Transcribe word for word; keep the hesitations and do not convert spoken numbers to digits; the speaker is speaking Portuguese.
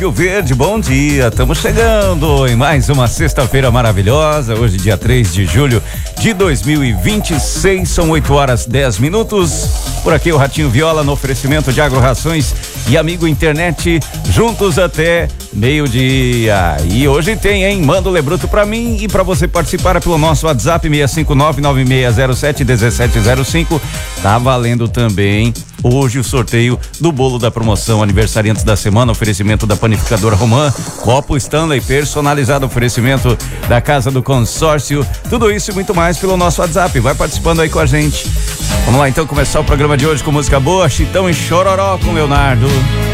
Rio Verde, bom dia, estamos chegando em mais uma sexta-feira maravilhosa, hoje dia três de julho de dois mil e vinte e seis, são oito horas dez minutos, por aqui o Ratinho Viola no oferecimento de Agro-Rações e Amigo Internet, juntos até meio-dia. E hoje tem, hein? Manda o Lebruto pra mim e pra você participar pelo nosso WhatsApp seis cinco nove nove seis zero sete um sete zero cinco. Tá valendo também hoje o sorteio do bolo da promoção Aniversariantes da Semana, oferecimento da Panificadora Romã, copo Stanley personalizado, oferecimento da Casa do Consórcio, tudo isso e muito mais pelo nosso WhatsApp. Vai participando aí com a gente. Vamos lá então começar o programa de hoje com música boa, Chitão e Chororó com Leonardo.